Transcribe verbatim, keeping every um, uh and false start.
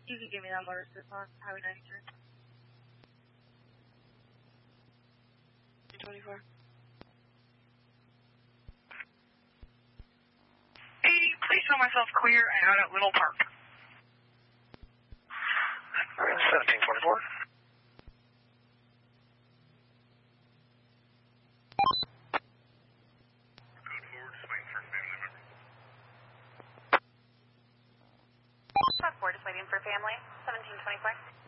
You can give me that motor assist on Highway ninety-three. twenty-four. Hey, please show myself clear and out at Little Park. Alright, seventeen twenty-four. Four, just waiting for family, seventeen twenty-four.